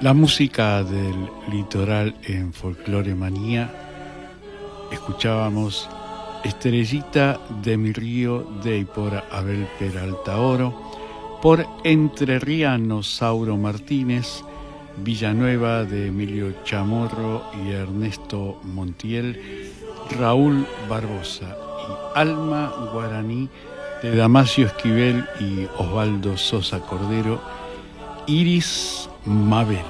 La música del litoral en Folclore Manía. Escuchábamos Estrellita de mi río de por Abel Peralta Oro, por Entrerriano Sauro Martínez, Villanueva de Emilio Chamorro y Ernesto Montiel, Raúl Barbosa y Alma Guaraní de Damasio Esquivel y Osvaldo Sosa Cordero, Iris Mabel.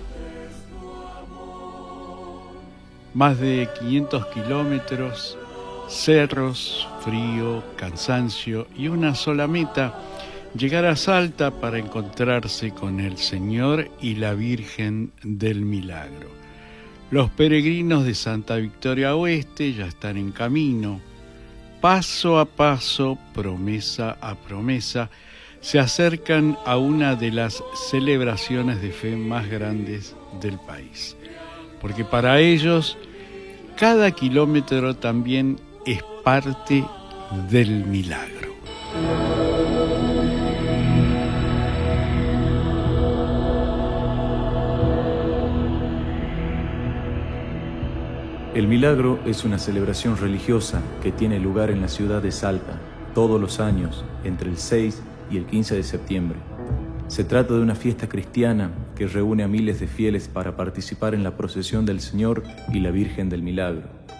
Más de 500 kilómetros, cerros, frío, cansancio y una sola meta: llegar a Salta para encontrarse con el Señor y la Virgen del Milagro. Los peregrinos de Santa Victoria Oeste ya están en camino. Paso a paso, promesa a promesa, se acercan a una de las celebraciones de fe más grandes del país. Porque para ellos, cada kilómetro también es parte del milagro. El milagro es una celebración religiosa que tiene lugar en la ciudad de Salta todos los años, entre el 6 y el 15 de septiembre. Se trata de una fiesta cristiana que reúne a miles de fieles para participar en la procesión del Señor y la Virgen del Milagro.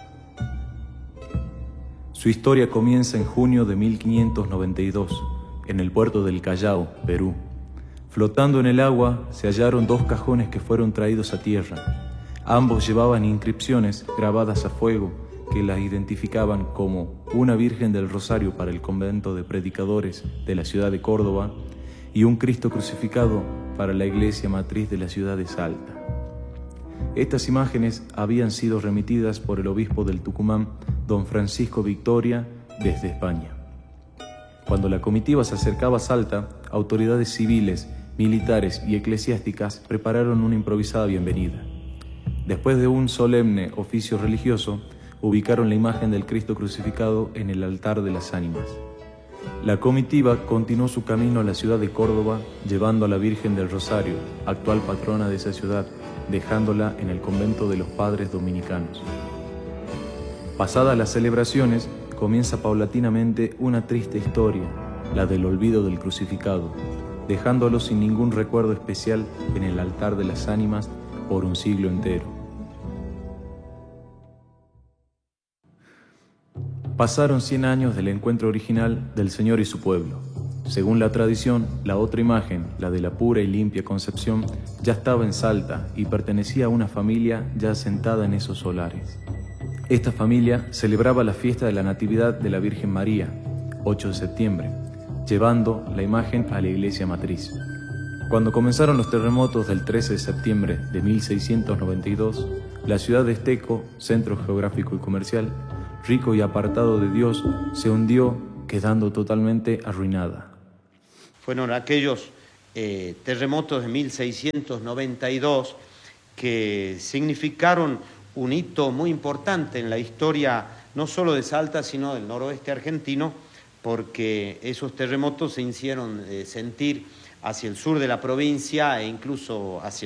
Su historia comienza en junio de 1592, en el puerto del Callao, Perú. Flotando en el agua se hallaron dos cajones que fueron traídos a tierra. Ambos llevaban inscripciones grabadas a fuego que las identificaban como una Virgen del Rosario para el convento de predicadores de la ciudad de Córdoba y un Cristo crucificado para la iglesia matriz de la ciudad de Salta. Estas imágenes habían sido remitidas por el obispo del Tucumán, don Francisco Victoria, desde España. Cuando la comitiva se acercaba a Salta, autoridades civiles, militares y eclesiásticas prepararon una improvisada bienvenida. Después de un solemne oficio religioso, ubicaron la imagen del Cristo crucificado en el altar de las ánimas. La comitiva continuó su camino a la ciudad de Córdoba, llevando a la Virgen del Rosario, actual patrona de esa ciudad, dejándola en el convento de los padres dominicanos. Pasadas las celebraciones, comienza paulatinamente una triste historia, la del olvido del crucificado, dejándolo sin ningún recuerdo especial en el altar de las ánimas por un siglo entero. Pasaron 100 años del encuentro original del Señor y su pueblo. Según la tradición, la otra imagen, la de la pura y limpia Concepción, ya estaba en Salta y pertenecía a una familia ya asentada en esos solares. Esta familia celebraba la fiesta de la Natividad de la Virgen María, 8 de septiembre, llevando la imagen a la iglesia matriz. Cuando comenzaron los terremotos del 13 de septiembre de 1692, la ciudad de Esteco, centro geográfico y comercial, rico y apartado de Dios, se hundió, quedando totalmente arruinada. Fueron aquellos terremotos de 1692 que significaron un hito muy importante en la historia no solo de Salta, sino del noroeste argentino, porque esos terremotos se hicieron sentir hacia el sur de la provincia e incluso hacia